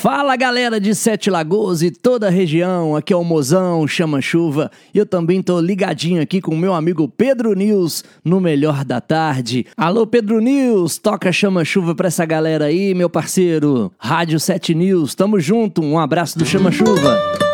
Fala galera de Sete Lagoas e toda a região, aqui é o Mozão Chama Chuva e eu também tô ligadinho aqui com o meu amigo Pedro News no Melhor da Tarde. Alô Pedro News, toca Chama Chuva pra essa galera aí, meu parceiro. Rádio 7 News, tamo junto, um abraço do Chama Chuva.